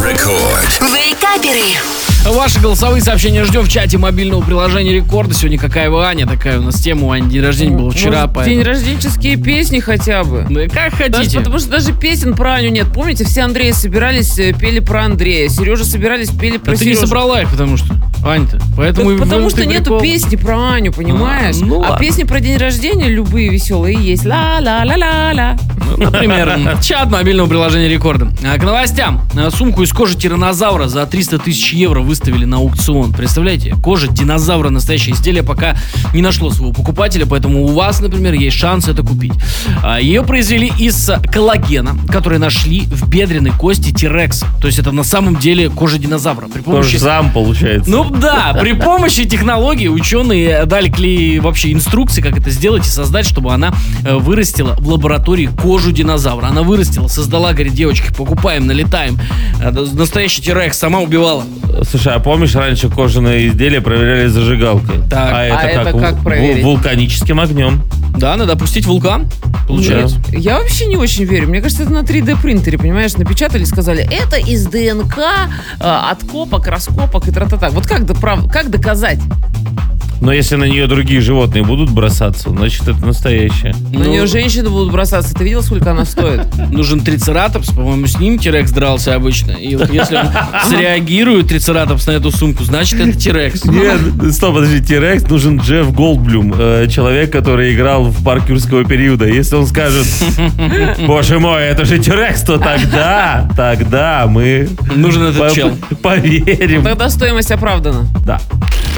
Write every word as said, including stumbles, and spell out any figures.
Рекорд. Вейкаперы. Ваши голосовые сообщения ждем в чате мобильного приложения Рекорда. Сегодня какая вы, Аня, такая у нас тема. У Ани день рождения был вчера. Может, поэтому... день рожденческие песни хотя бы. Да как хотите. Даже, потому что даже песен про Аню нет. Помните, все Андреи собирались, пели про Андрея. Сережа собирались, пели про а ты не Сережу. собрала их, потому что, Ань-то. Поэтому Так потому в- что ты нету прикол. песни про Аню, понимаешь? А, ну а ладно. песни про день рождения любые веселые есть. Ла-ла-ла-ла-ла. Ну, например, чат мобильного приложения Рекорда. А, К новостям. А, Сумку из кожи тираннозавра за триста тысяч евро выставили на аукцион. Представляете? Кожа динозавра, настоящее изделие, пока не нашло своего покупателя, поэтому у вас, например, есть шанс это купить. А, Ее произвели из коллагена, который нашли в бедренной кости T-Rex. То есть это на самом деле кожа динозавра. При помощи... Тоже зам получается. Ну да, при помощи технологии ученые дали клей вообще инструкции, как это сделать и создать, чтобы она э, вырастила в лаборатории кожу динозавра. Она вырастила, создала, говорит, девочки, покупаем, налетаем. Э, Настоящий T-Rex сама убивала. Слушай, а помнишь, раньше кожаные изделия проверяли зажигалкой? Так. А это А как? это как Ву- проверить? Вулканическим огнем. Да, надо опустить вулкан, получается. Я вообще не очень верю. Мне кажется, это на три дэ принтере, понимаешь, напечатали, сказали, это из ДНК, э, откопок, раскопок и тра-та-та. Вот как, доправ- как доказать? Но если на нее другие животные будут бросаться, значит, это настоящее. На Ну, нее женщины будут бросаться. Ты видел, сколько она стоит? Нужен трицератопс, по-моему, с ним T-Rex дрался обычно. И вот если он среагирует, трицератопс, на эту сумку, значит, это T-Rex. Нет, стоп, подожди, T-Rex нужен Джефф Голдблюм, э, человек, который играл в парк юрского периода. Если он скажет, боже мой, это же T-Rex, то тогда, тогда мы Нужен этот по- чел. поверим. Тогда стоимость оправдана. Да.